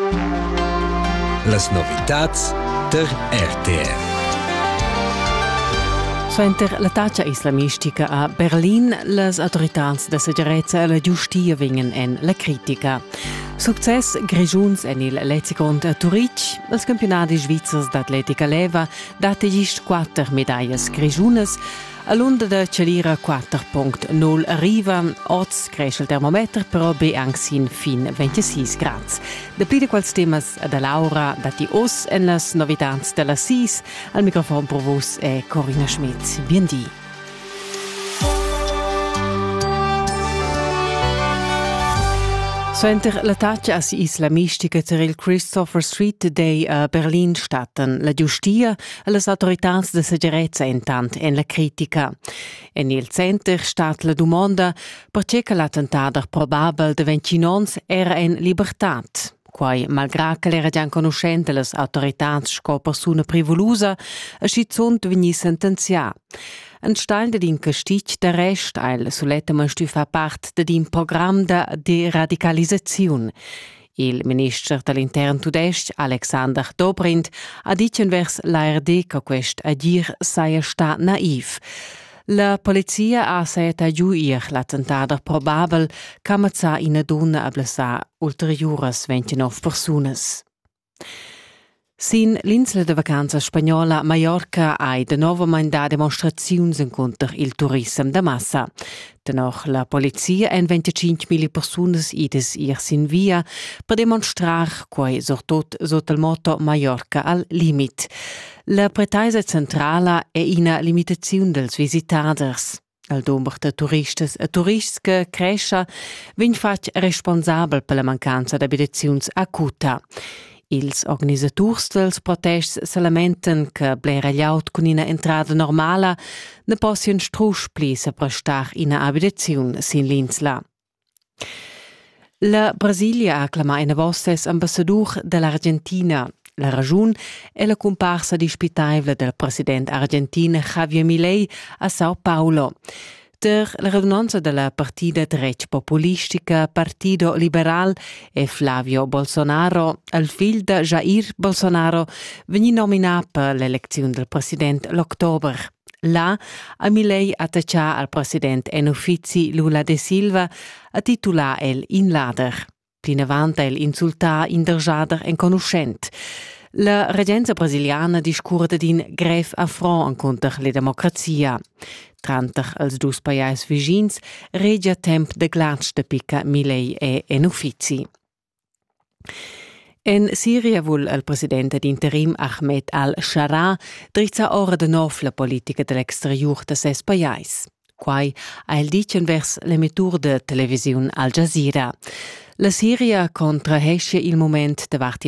Las novitats der RTR. Suenter l'attacca islamistica a Berlin, las autorità de segurezza e la giustia vingen en la critica. Success grigiuns en il letzicont a Zurich, els campionati svizzers d'atletica leva date gist 4 medaglie grigiunes, a l'onda de celira 4.0 arriva, oz cresce il termometer, però be anxin fin 26 grads. De pli de quals temas da Laura dati os en las novitats de la SIS, al microfon per vos è Corinna Schmidt. Biendi. Suenter l'attacca islamistica per il Christopher Street Day a Berlin statten la giustia e le autorità de segurezza intant en la critica. En il center stat la domanda perché che l'attentato probabile de 29 era in libertà. Quai, malgrà che l'era già conoscente le autorità sco persona privolusa, a schizzont vegni sentenzià. En steil de din castic de rest eil sulettemen stu fa part de din program de deradicalisaziun. Il minister dell'intern tudest, Alexander Dobrindt, ha dit vers l'ARD che quest agir saia sta naiv. La polizia ha set a giuir l'attentato probabel camazza ina donna a blessar ulteriores 29 personas. Sin l'insula de vacanza spagnola Mallorca ha de nuovo mandat demonstraziuns contro il turismo de massa. Dennoch la polizia en 25.000 personas ides iers in via per demonstrar quai sortot sotto il motto Mallorca al limit. La pretaisa centrala è ina limitazione dels visitators. Al numero de turistes e turists che cresce vegn fatg responsabel per la mancanza d'abitaziuns acuta. Ils organisaturs dels protests se lamenten che blera gliaut con ina entrada normala ne possian strusch plis a prestar ina abitaziun sin l'insla. La Brasilia ha clamat ina vosses ambassador dell'Argentina. La ragione è la comparsa dispitevole del presidente argentino Javier Milei a Sao Paulo. Der la radunanza della partita dretg populistica Partido Liberal e Flavio Bolsonaro, il figlio di Jair Bolsonaro, venne nominato per l'elezione del presidente l'ottobre. Là, a Milei attaccia al presidente en uffizi Lula da Silva a titolare el inlader. Plinavant el insultar indержader en conoscent. La regenza brasiliana discurre din grev affront contro la democrazia. Tranter als dus pajais vigins regia temp de glatsch de picca Milei e en uffizi. En Siria vuol il presidente d'interim Ahmed al-Sharaa drizza ora de nov la politica dell'exterior de ses pajais. Quai ha il dicen vers l'emitur de televisiun Al Jazeera. La Siria contrahesce il moment davart